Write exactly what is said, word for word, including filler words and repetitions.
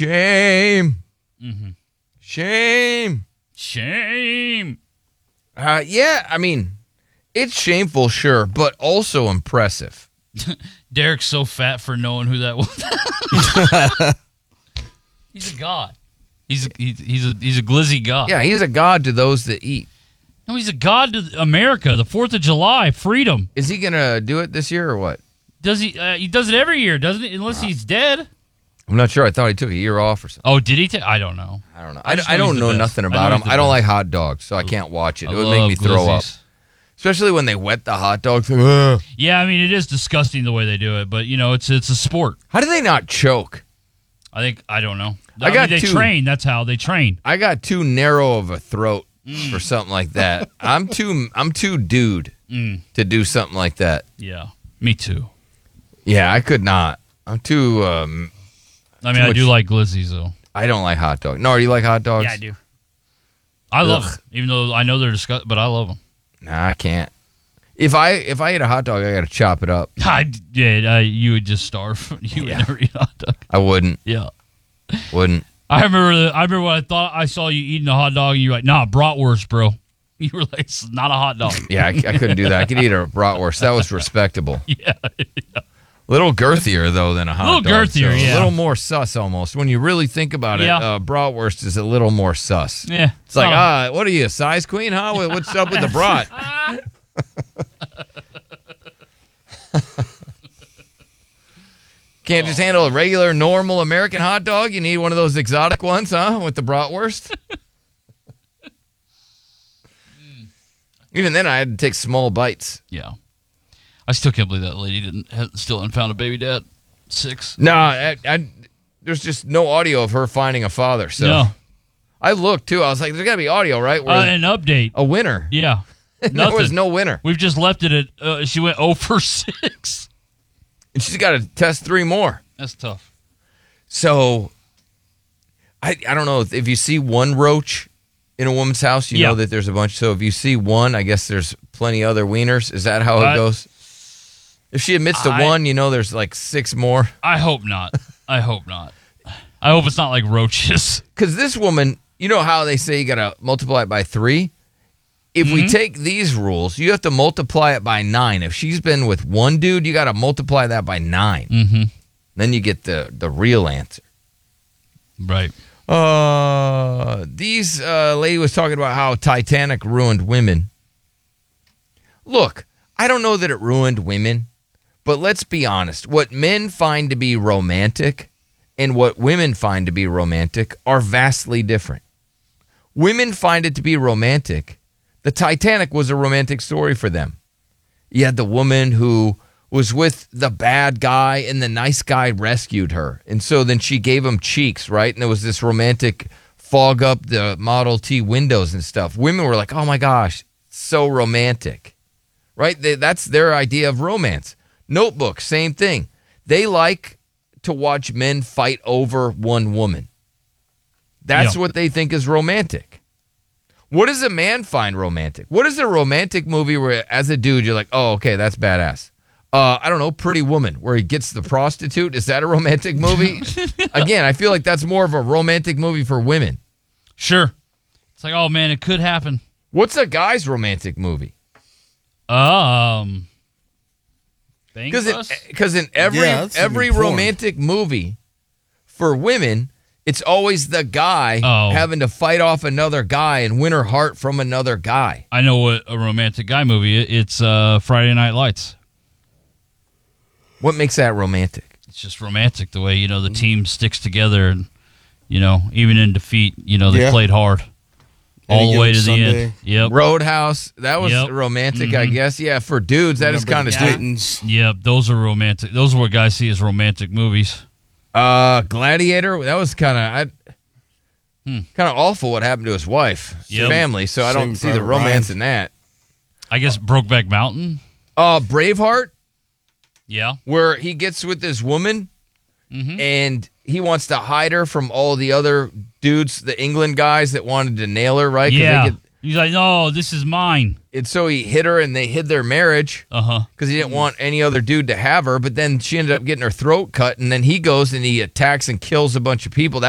Shame. Mm-hmm. Shame. Shame. Uh, yeah, I mean, it's shameful, sure, but also impressive. Derek's so fat for knowing who that was. He's a god. He's a, he's he's a he's a glizzy god. Yeah, he's a god to those that eat. No, he's a god to America. The Fourth of July, freedom. Is he gonna do it this year or what? Does he? Uh, he does it every year, doesn't he? Unless he's dead. I'm not sure. I thought he took a year off or something. Oh, did he? Take? I don't know. I don't know. I I, just I know don't he's the know best. nothing I about know him. he's the I don't best. like hot dogs, so I can't watch it. I It would make love me throw up. glizzies. Especially when they wet the hot dogs. Ugh. Yeah, I mean it is disgusting the way they do it, but you know it's it's a sport. How do they not choke? I think I don't know. I I got mean, they two. train. That's how they train. I got too narrow of a throat for something like that. I'm too I'm too dude Mm. to do something like that. Yeah, me too. Yeah, I could not. I'm too. Um, I mean, Too I much- do like glizzies though. I don't like hot dogs. No, do you like hot dogs? Yeah, I do. I love Ugh. them, even though I know they're disgusting, but I love them. Nah, I can't. If I if I eat a hot dog, I got to chop it up. I yeah, uh, you would just starve. You Yeah. would never eat a hot dog. I wouldn't. Yeah. Wouldn't. I remember. The, I remember when I thought I saw you eating a hot dog, and you were like, "Nah, bratwurst, bro." You were like, "It's not a hot dog." Yeah, I, I couldn't do that. I could eat a bratwurst. That was respectable. Yeah. Little girthier though than a hot Little dog. girthier, so yeah. A little more sus almost. When you really think about it, Yeah. uh, bratwurst is a little more sus. Yeah. It's like, Oh. ah, what are you, a size queen, huh? What- What's up with the brat? Can't just handle a regular, normal American hot dog? You need one of those exotic ones, huh? With the bratwurst? Even then, I had to take small bites. Yeah. I still can't believe that lady didn't ha- still hadn't found a baby dad. Six. No, I, I, there's just no audio of her finding a father. So No. I looked, too. I was like, there's got to be audio, right? Where Uh, an update. a winner. Yeah. There Nothing. was no winner. We've just left it at. Uh, she went zero for six. And she's got to test three more. That's tough. So, I I don't know if, if you see one roach in a woman's house, you Yeah. know that there's a bunch. So if you see one, I guess there's plenty other wieners. Is that how it I- goes? If she admits to I- one, you know there's like six more. I hope not. I hope not. I hope it's not like roaches. Because this woman, you know how they say you got to multiply it by three? If we take these rules, you have to multiply it by nine. If she's been with one dude, you got to multiply that by nine. Mm-hmm. Then you get the, the real answer. Right. Uh, these uh, lady was talking about how Titanic ruined women. Look, I don't know that it ruined women, but let's be honest. What men find to be romantic and what women find to be romantic are vastly different. Women find it to be romantic. The Titanic was a romantic story for them. You had the woman who was with the bad guy and the nice guy rescued her. And so then she gave him cheeks, right? And there was this romantic fog up the Model T windows and stuff. Women were like, oh my gosh, so romantic, right? They, that's their idea of romance. Notebook, same thing. They like to watch men fight over one woman. That's Yeah. what they think is romantic. What does a man find romantic? What is a romantic movie where, as a dude, you're like, oh, okay, that's badass? Uh, I don't know, Pretty Woman, where he gets the prostitute. Is that a romantic movie? Again, I feel like that's more of a romantic movie for women. Sure. It's like, oh man, it could happen. What's a guy's romantic movie? Um. Bang Because Bus? because in every Yeah, that's every even porn. romantic movie for women, it's always the guy Oh. having to fight off another guy and win her heart from another guy. I know what a romantic guy movie is. It's uh, Friday Night Lights. What makes that romantic? It's just romantic the way, you know, the team sticks together and, you know, even in defeat, you know, they Yeah. played hard all Any the way to given the Sunday. end. Yep. Roadhouse, that was Yep. romantic, I Mhm. guess. Yeah, for dudes, that is Remember kind of the stupid. Titans. Yep. Those are romantic. Those are what guys see as romantic movies. Uh, Gladiator, that was kind of Hmm. kind of awful what happened to his wife, his Yep. family. So I don't Saving see the Private romance Ryan. in that. I guess Brokeback Mountain. Uh, Braveheart, Yeah. where he gets with this woman Mm-hmm. and he wants to hide her from all the other dudes, the England guys that wanted to nail her, right? 'Cause they Yeah. get- He's like, no, this is mine. and so he hid her and they hid their marriage Uh huh. because he didn't want any other dude to have her. But then she ended up getting her throat cut, and then he goes and he attacks and kills a bunch of people. That